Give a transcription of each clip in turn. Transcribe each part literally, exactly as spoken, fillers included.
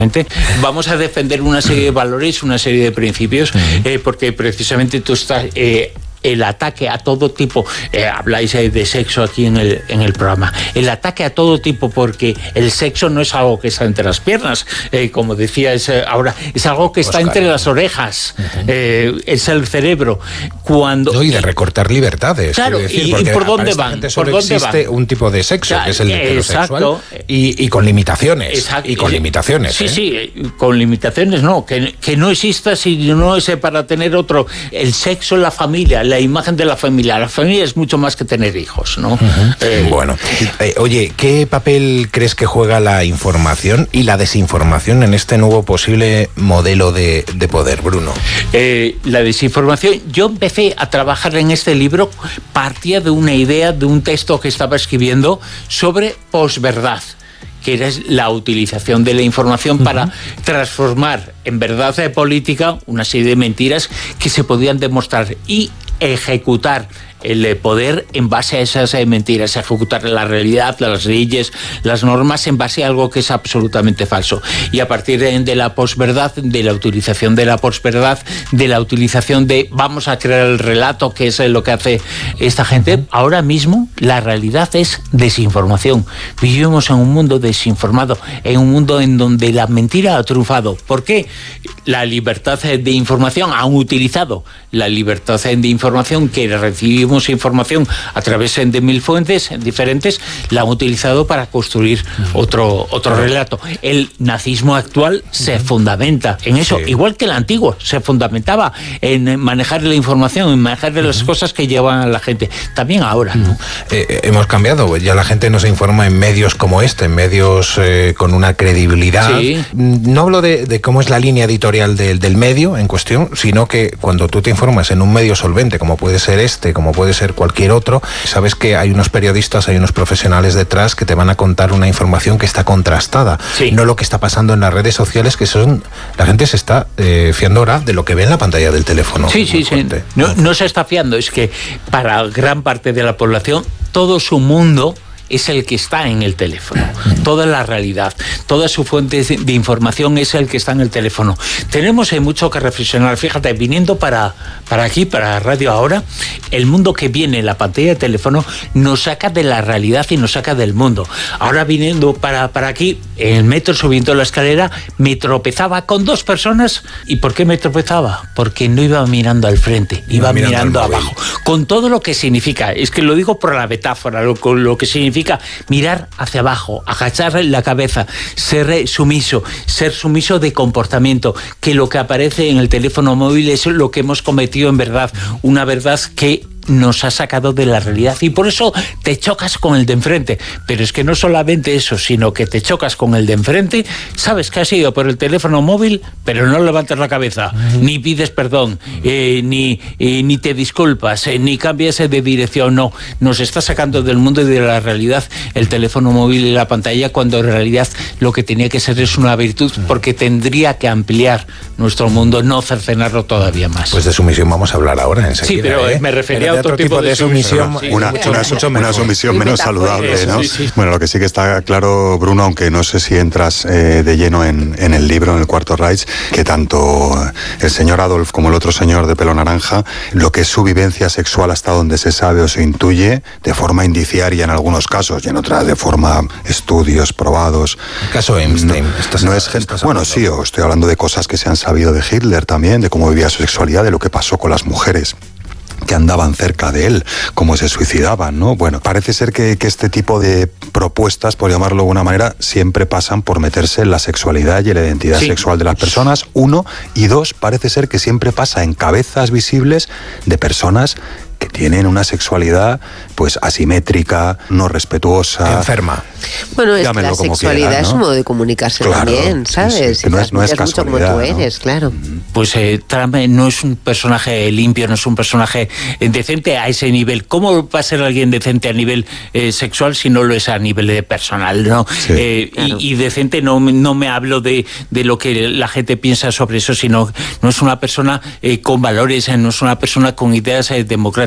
Vamos a defender una serie de valores, una serie de principios, eh, porque precisamente tú estás... Eh, el ataque a todo tipo, eh, habláis eh, de sexo aquí en el, en el programa, el ataque a todo tipo, porque el sexo no es algo que está entre las piernas, eh, como decías eh, ahora, es algo que está Oscar. entre las orejas, uh-huh. eh, es el cerebro. Cuando no, y de recortar libertades. Claro, decir, y, y por dónde van. ¿Por dónde existe van? Un tipo de sexo, claro, que es el heterosexual, y, y con limitaciones. Exacto. Y con limitaciones. Sí, ¿eh? sí, con limitaciones no, que, que no exista si no es para tener otro. El sexo en la familia, la imagen de la familia. La familia es mucho más que tener hijos, ¿no? Uh-huh. Eh, bueno, eh, oye, ¿qué papel crees que juega la información y la desinformación en este nuevo posible modelo de, de poder, Bruno? Eh, la desinformación, yo empecé a trabajar en este libro, partía de una idea, de un texto que estaba escribiendo sobre posverdad, que era la utilización de la información uh-huh. para transformar en verdad de política una serie de mentiras que se podían demostrar y ejecutar el poder en base a esas mentiras, ejecutar la realidad, las leyes, las normas en base a algo que es absolutamente falso. Y a partir de la posverdad, de la utilización de la posverdad, de la utilización de vamos a crear el relato, que es lo que hace esta gente, ahora mismo la realidad es desinformación. Vivimos en un mundo desinformado, en un mundo en donde la mentira ha triunfado. ¿Por qué? La libertad de información, han utilizado la libertad de información que recibimos información a través de mil fuentes diferentes, la han utilizado para construir otro, otro relato. El nazismo actual se fundamenta en eso, sí. igual que el antiguo se fundamentaba en manejar la información, en manejar uh-huh. las cosas que llevan a la gente. También ahora, ¿no? Eh, hemos cambiado, ya la gente no se informa en medios como este, en medios eh, con una credibilidad. Sí. No hablo de, de cómo es la línea editorial del, del medio en cuestión, sino que cuando tú te informas en un medio solvente, como puede ser este, como puede ser cualquier otro, sabes que hay unos periodistas, hay unos profesionales detrás que te van a contar una información que está contrastada, sí. no lo que está pasando en las redes sociales, que son, la gente se está eh, fiando ahora de lo que ve en la pantalla del teléfono. Sí, sí, sí. No, no se está fiando, es que para gran parte de la población todo su mundo es el que está en el teléfono, toda la realidad, toda su fuente de información es el que está en el teléfono. Tenemos mucho que reflexionar. Fíjate, viniendo para, para aquí, para Radio Ahora, el mundo que viene en la pantalla de teléfono nos saca de la realidad y nos saca del mundo. Ahora viniendo para, para aquí, en el metro, subiendo la escalera, me tropezaba con dos personas. ¿Y por qué me tropezaba? Porque no iba mirando al frente, iba, iba mirando, mirando abajo. Con todo lo que significa, es que lo digo por la metáfora, lo, lo que significa mirar hacia abajo, agachar la cabeza, ser sumiso, ser sumiso de comportamiento, que lo que aparece en el teléfono móvil es lo que hemos cometido en verdad, una verdad que nos ha sacado de la realidad y por eso te chocas con el de enfrente. Pero es que no solamente eso, sino que te chocas con el de enfrente, sabes que has ido por el teléfono móvil, pero no levantas la cabeza, uh-huh. ni pides perdón, eh, ni, eh, ni te disculpas, eh, ni cambias de dirección, no. Nos está sacando del mundo y de la realidad el teléfono móvil y la pantalla, cuando en realidad lo que tenía que ser es una virtud, porque tendría que ampliar nuestro mundo, no cercenarlo todavía más. Pues de sumisión vamos a hablar ahora enseguida. Sí, pero ¿eh? me refería otro, otro tipo, tipo de sumisión, sí, una, mucho, una, mucho una sumisión menos saludable, eso, ¿no? Sí, sí. Bueno, lo que sí que está claro, Bruno, aunque no sé si entras eh, de lleno en, en el libro, en el Cuarto Reich, que tanto el señor Adolf como el otro señor de pelo naranja, lo que es su vivencia sexual hasta donde se sabe o se intuye, de forma indiciaria en algunos casos y en otras de forma estudios probados. El caso Epstein. No, no es gente, bueno, sí, o estoy hablando de cosas que se han sabido de Hitler también, de cómo vivía su sexualidad, de lo que pasó con las mujeres que andaban cerca de él, cómo se suicidaban, ¿no? Bueno, parece ser que, que este tipo de propuestas, por llamarlo de alguna manera, siempre pasan por meterse en la sexualidad y en la identidad sí. sexual de las personas, uno, y dos, parece ser que siempre pasa en cabezas visibles de personas que tienen una sexualidad pues asimétrica, no respetuosa, enferma. Bueno, es que la sexualidad quieran, ¿no? es un modo de comunicarse claro, también, ¿sabes? Sí, sí, que no es, no es mucho como tú eres, ¿no? Claro. Pues eh, Trump no es un personaje limpio, no es un personaje decente a ese nivel. ¿Cómo va a ser alguien decente a nivel eh, sexual si no lo es a nivel de personal, ¿no? Sí, eh, claro. y, y decente no, no me hablo de, de lo que la gente piensa sobre eso, sino no es una persona eh, con valores, no es una persona con ideas eh, democráticas.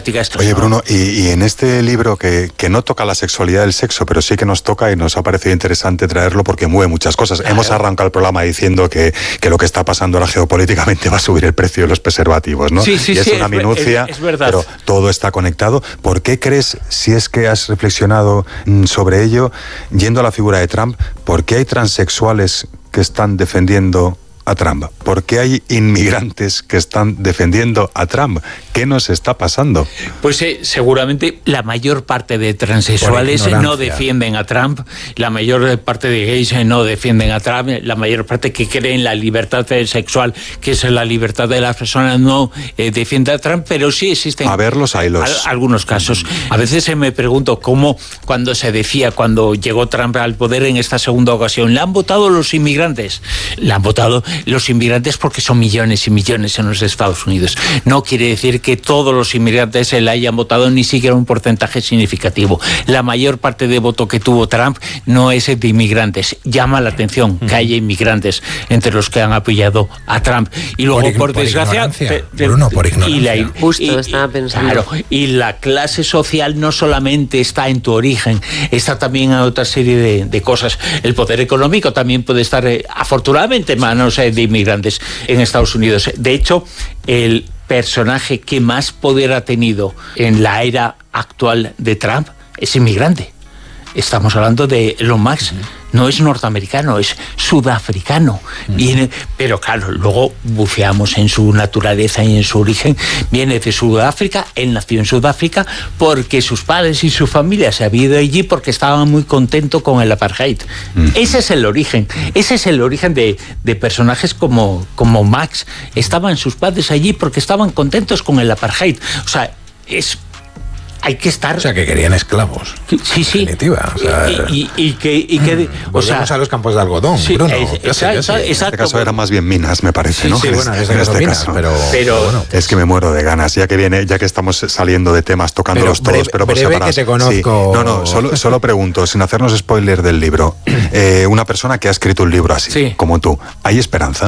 democráticas. Oye, Bruno, y, y en este libro que, que no toca la sexualidad del sexo, pero sí que nos toca y nos ha parecido interesante traerlo porque mueve muchas cosas. Claro. Hemos arrancado el programa diciendo que, que lo que está pasando ahora geopolíticamente va a subir el precio de los preservativos, ¿no? Sí, sí, y es sí, una es, minucia, es, es verdad. Pero todo está conectado. ¿Por qué crees, si es que has reflexionado sobre ello, yendo a la figura de Trump, por qué hay transexuales que están defendiendo a Trump? ¿Por qué hay inmigrantes que están defendiendo a Trump? ¿Qué nos está pasando? Pues eh, seguramente la mayor parte de transexuales no defienden a Trump, la mayor parte de gays no defienden a Trump, la mayor parte que cree en la libertad sexual, que es la libertad de las personas, no eh, defiende a Trump, pero sí existen a verlos, hay los... al, algunos casos. A veces me pregunto cómo, cuando se decía, cuando llegó Trump al poder en esta segunda ocasión, ¿le han votado los inmigrantes? Le han votado los inmigrantes porque son millones y millones en los Estados Unidos. No quiere decir que todos los inmigrantes se le hayan votado, ni siquiera un porcentaje significativo. La mayor parte de voto que tuvo Trump no es de inmigrantes. Llama la atención que haya inmigrantes entre los que han apoyado a Trump. Y luego, por, por, por desgracia... Te, te, Bruno, por ignorancia. Y la, Justo y, estaba pensando. Claro, y la clase social no solamente está en tu origen, está también en otra serie de, de cosas. El poder económico también puede estar, eh, afortunadamente, en manos eh, de inmigrantes en Estados Unidos. De hecho, el personaje que más poder ha tenido en la era actual de Trump es inmigrante. Estamos hablando de Elon Musk. No es norteamericano, es sudafricano. Viene, pero claro, luego buceamos en su naturaleza y en su origen. Viene de Sudáfrica, él nació en Sudáfrica porque sus padres y su familia se habían ido allí porque estaban muy contentos con el apartheid. Mm. Ese es el origen. Ese es el origen de, de personajes como, como Max. Estaban sus padres allí porque estaban contentos con el apartheid. O sea, es... hay que estar... O sea, que querían esclavos. Sí, sí. En definitiva. O sea, y, y, y que... Y que o sea, a los campos de algodón, sí, Bruno. Es, yo sé, yo sé. En este caso eran más bien minas, me parece, sí, ¿no? Sí, es, bueno, es en este minas, caso. Pero, pero, pero bueno. Es que me muero de ganas, ya que viene, ya que estamos saliendo de temas, tocándolos pero todos, pero por breve separado. Que te conozco. Sí. No, no, solo, solo pregunto, sin hacernos spoiler del libro, eh, una persona que ha escrito un libro así, sí. como tú, ¿hay esperanza?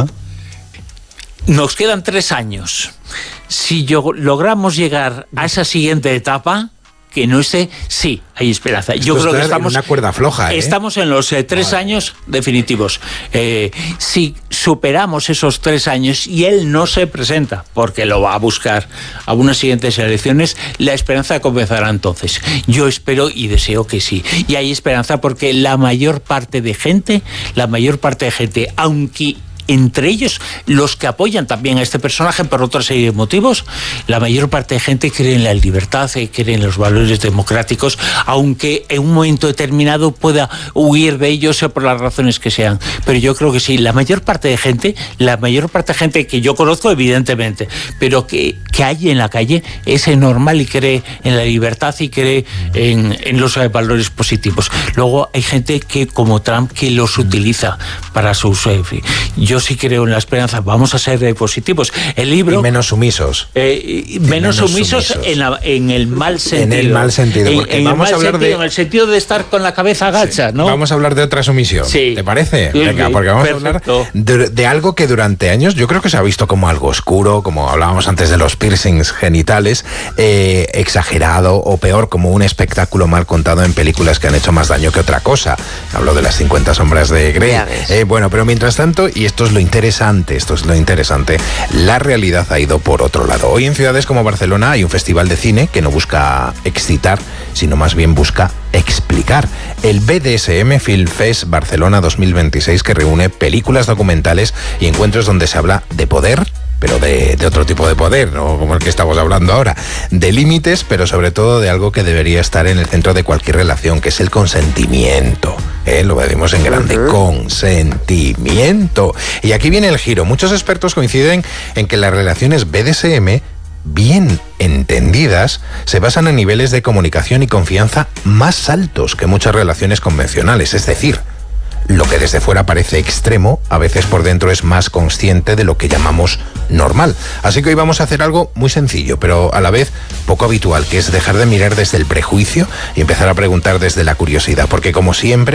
Nos quedan tres años. Si yo, logramos llegar a esa siguiente etapa, que no esté, sí, hay esperanza. Esto Yo creo que estamos en una cuerda floja, ¿eh? Estamos en los eh, tres vale. años definitivos. Eh, si superamos esos tres años y él no se presenta, porque lo va a buscar a unas siguientes elecciones, la esperanza comenzará entonces. Yo espero y deseo que sí. Y hay esperanza porque la mayor parte de gente, la mayor parte de gente, aunque entre ellos los que apoyan también a este personaje por otra serie de motivos, la mayor parte de gente cree en la libertad, cree en los valores democráticos, aunque en un momento determinado pueda huir de ellos por las razones que sean. Pero yo creo que sí, la mayor parte de gente, la mayor parte de gente que yo conozco evidentemente, pero que, que hay en la calle, es normal y cree en la libertad y cree en, en los valores positivos. Luego hay gente que, como Trump, que los utiliza para sus... Eh, yo Yo sí creo en la esperanza, vamos a ser eh, positivos. El libro... Y menos sumisos. Eh, y menos, menos sumisos, sumisos. En, la, en el mal sentido. En el mal sentido. Porque en, vamos en el mal a hablar sentido, de... en el sentido de estar con la cabeza agacha, sí. ¿no? Vamos a hablar de otra sumisión. Sí. ¿Te parece? Sí, Venga, porque vamos perfecto. a hablar de, de algo que durante años yo creo que se ha visto como algo oscuro, como hablábamos antes de los piercings genitales, eh, exagerado o peor, como un espectáculo mal contado en películas que han hecho más daño que otra cosa. Hablo de las cincuenta sombras de Grey. Eh, bueno, pero mientras tanto, y esto es lo interesante, esto es lo interesante, la realidad ha ido por otro lado. Hoy en ciudades como Barcelona hay un festival de cine que no busca excitar, sino más bien busca explicar. El B D S M Film Fest Barcelona dos mil veintiséis, que reúne películas documentales y encuentros donde se habla de poder, pero de, de otro tipo de poder, no como el que estamos hablando ahora, de límites, pero sobre todo de algo que debería estar en el centro de cualquier relación, que es el consentimiento. ¿Eh? Lo decimos en grande, uh-huh. consentimiento. Y aquí viene el giro. Muchos expertos coinciden en que las relaciones B D S M, bien entendidas, se basan en niveles de comunicación y confianza más altos que muchas relaciones convencionales. Es decir, lo que desde fuera parece extremo, a veces por dentro es más consciente de lo que llamamos normal. Así que hoy vamos a hacer algo muy sencillo, pero a la vez poco habitual, que es dejar de mirar desde el prejuicio y empezar a preguntar desde la curiosidad, porque como siempre,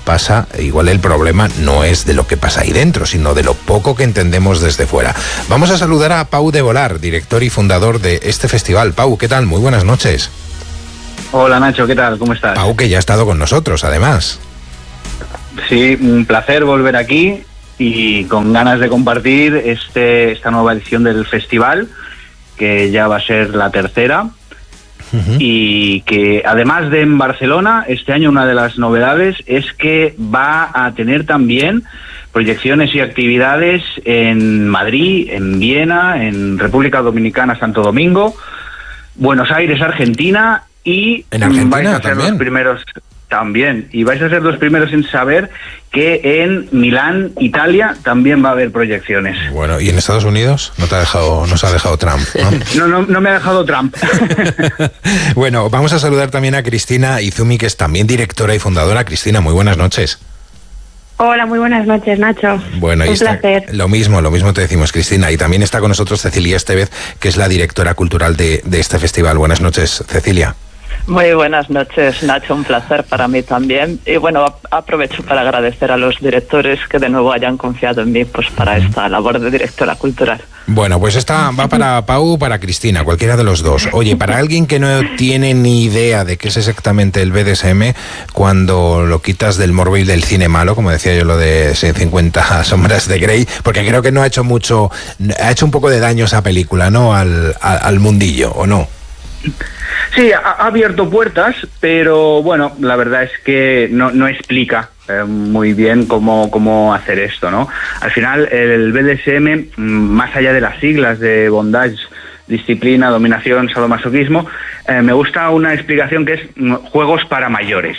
pasa, igual el problema no es de lo que pasa ahí dentro, sino de lo poco que entendemos desde fuera. Vamos a saludar a Pau de Volar, director y fundador de este festival. Pau, ¿qué tal? Muy buenas noches. Hola Nacho, ¿qué tal? ¿Cómo estás? Pau, que ya ha estado con nosotros, además. Sí, un placer volver aquí y con ganas de compartir este esta nueva edición del festival, que ya va a ser la tercera. Uh-huh. Y que además de en Barcelona, este año una de las novedades es que va a tener también proyecciones y actividades en Madrid, en Viena, en República Dominicana, Santo Domingo, Buenos Aires, Argentina, y ¿En Argentina vais a ser también? los primeros también, y vais a ser los primeros en saber que en Milán, Italia, también va a haber proyecciones. Bueno, ¿y en Estados Unidos? No te ha dejado, no se ha dejado Trump, ¿no? No, no, no me ha dejado Trump. Bueno, vamos a saludar también a Cristina Izumi, que es también directora y fundadora. Cristina, muy buenas noches. Hola, muy buenas noches, Nacho. Bueno, un y está, placer. Lo mismo, lo mismo te decimos, Cristina. Y también está con nosotros Cecilia Estevez, que es la directora cultural de, de este festival. Buenas noches, Cecilia. Muy buenas noches, Nacho, un placer para mí también. Y bueno, aprovecho para agradecer a los directores que de nuevo hayan confiado en mí pues para esta labor de directora cultural. Bueno, pues esta va para Pau o para Cristina, cualquiera de los dos. Oye, para alguien que no tiene ni idea de qué es exactamente el B D S M, cuando lo quitas del morbo y del cine malo, como decía yo lo de cincuenta sombras de Grey, porque creo que no ha hecho mucho, ha hecho un poco de daño esa película, ¿no? Al, al, al mundillo, ¿o no? Sí, ha, ha abierto puertas, pero bueno, la verdad es que no, no explica eh, muy bien cómo, cómo hacer esto, ¿no? Al final, el B D S M, más allá de las siglas de bondage, disciplina, dominación, sadomasoquismo, eh, me gusta una explicación que es juegos para mayores.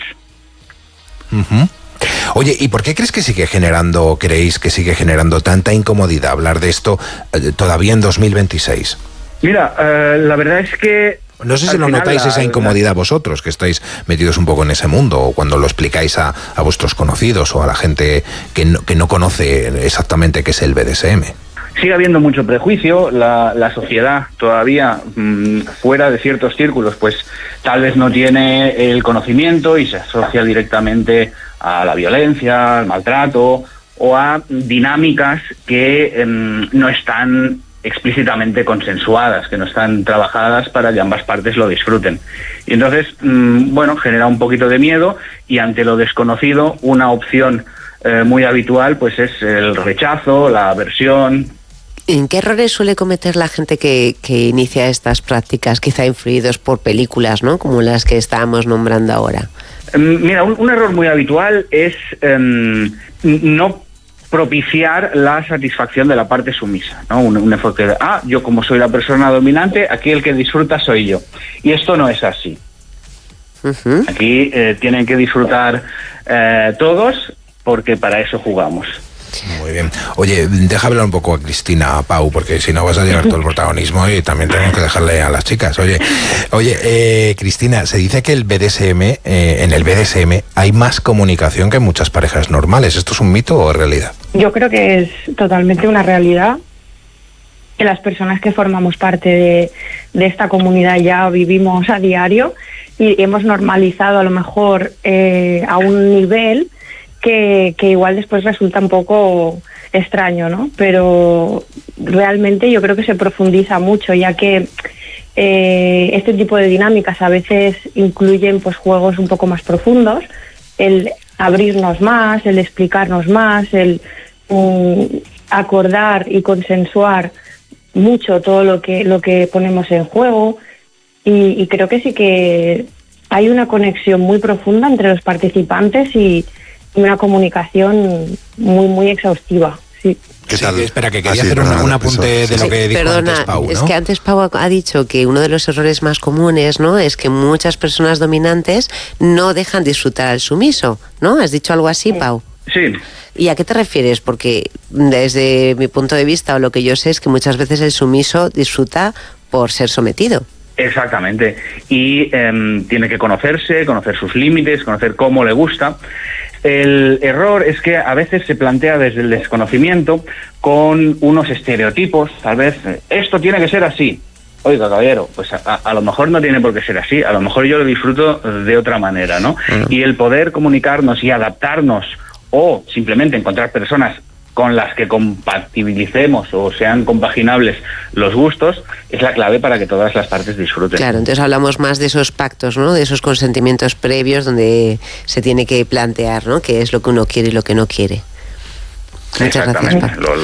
Uh-huh. Oye, ¿y por qué crees que sigue generando, creéis que sigue generando tanta incomodidad hablar de esto eh, todavía en dos mil veintiséis? Mira, eh, la verdad es que... No sé si lo notáis la, esa incomodidad la... vosotros, que estáis metidos un poco en ese mundo, o cuando lo explicáis a, a vuestros conocidos o a la gente que no, que no conoce exactamente qué es el B D S M. Sigue habiendo mucho prejuicio, la, la sociedad todavía mmm, fuera de ciertos círculos pues tal vez no tiene el conocimiento y se asocia directamente a la violencia, al maltrato o a dinámicas que mmm, no están explícitamente consensuadas, que no están trabajadas para que ambas partes lo disfruten. Y entonces, mmm, bueno, genera un poquito de miedo, y ante lo desconocido, una opción eh, muy habitual pues es el rechazo, la aversión. ¿En qué errores suele cometer la gente que, que inicia estas prácticas, quizá influidos por películas, ¿no?, como las que estábamos nombrando ahora? Mira, un, un error muy habitual es um, no propiciar la satisfacción de la parte sumisa, ¿no? Un, un enfoque de, ah, yo como soy la persona dominante, aquí el que disfruta soy yo. Y esto no es así. Uh-huh. Aquí eh, tienen que disfrutar eh, todos, porque para eso jugamos. Muy bien. Oye, deja hablar un poco a Cristina, a Pau, porque si no vas a llevar todo el protagonismo y también tenemos que dejarle a las chicas. Oye, oye, eh, Cristina, se dice que el B D S M, eh, en el B D S M hay más comunicación que en muchas parejas normales. ¿Esto es un mito o es realidad? Yo creo que es totalmente una realidad, que las personas que formamos parte de, de esta comunidad ya vivimos a diario y hemos normalizado a lo mejor eh, a un nivel Que, que igual después resulta un poco extraño, ¿no? Pero realmente yo creo que se profundiza mucho, ya que eh, este tipo de dinámicas a veces incluyen pues juegos un poco más profundos, el abrirnos más, el explicarnos más, el um, acordar y consensuar mucho todo lo que, lo que ponemos en juego, y, y creo que sí que hay una conexión muy profunda entre los participantes y una comunicación muy, muy exhaustiva, sí. ¿Qué tal? Sí, espera, que quería ah, sí, hacer una, un apunte eso. de lo que dijo Perdona, antes Pau, ¿no? Es que antes Pau ha dicho que uno de los errores más comunes, ¿no?, es que muchas personas dominantes no dejan disfrutar al sumiso, ¿no? ¿Has dicho algo así, Pau? Sí. ¿Y a qué te refieres? Porque desde mi punto de vista, o lo que yo sé, es que muchas veces el sumiso disfruta por ser sometido. Exactamente. Y eh, tiene que conocerse, conocer sus límites, conocer cómo le gusta. El error es que a veces se plantea desde el desconocimiento con unos estereotipos, tal vez, esto tiene que ser así. oiga, caballero, pues a, a lo mejor no tiene por qué ser así, a lo mejor yo lo disfruto de otra manera, ¿no? Uh-huh. Y el poder comunicarnos y adaptarnos o simplemente encontrar personas con las que compatibilicemos o sean compaginables los gustos, es la clave para que todas las partes disfruten. Claro, entonces hablamos más de esos pactos, ¿no? De esos consentimientos previos donde se tiene que plantear, ¿no? Qué es lo que uno quiere y lo que no quiere. Muchas gracias, Paco.